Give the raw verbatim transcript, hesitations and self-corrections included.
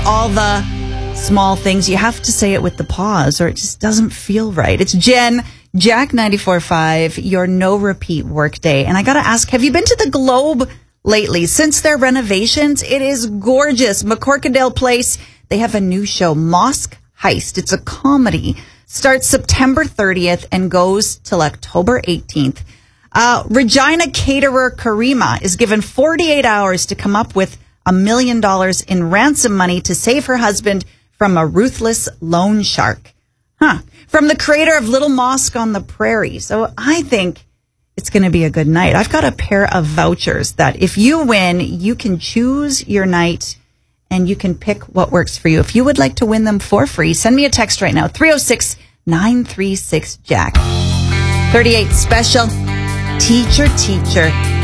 all the small things, you have to say it with the pause or it just doesn't feel right. It's Jen, Jack ninety-four point five, your no repeat workday. And I got to ask, have you been to the Globe lately? Since their renovations, it is gorgeous. McCorkindale Place, they have a new show, Mosque Heist. It's a comedy. Starts September thirtieth and goes till October eighteenth. Uh, Regina caterer Karima is given forty-eight hours to come up with a million dollars in ransom money to save her husband from a ruthless loan shark. Huh. From the creator of Little Mosque on the Prairie. So I think it's going to be a good night. I've got a pair of vouchers that if you win, you can choose your night and you can pick what works for you. If you would like to win them for free, send me a text right now, three oh six, nine three six, Jack. thirty-eight special. Teacher, teacher,